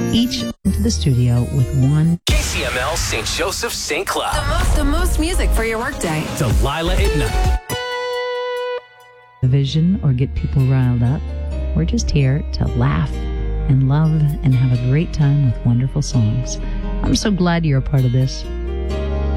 each into the studio with one KCML St. Joseph St. Cloud. The most music for your workday. Delilah Itna. vision or get people riled up. We're just here to laugh and love and have a great time with wonderful songs. I'm so glad you're a part of this.